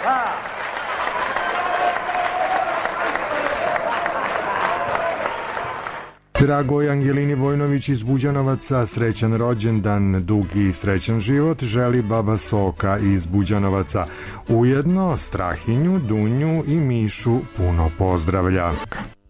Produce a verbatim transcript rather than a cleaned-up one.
Dragoj Angelini Vojnović iz Buđanovaca, srećan rođendan, dugi i srećan život želi baba Soka iz Buđanovaca. Ujedno Strahinju, Dunju i Mišu puno pozdravlja.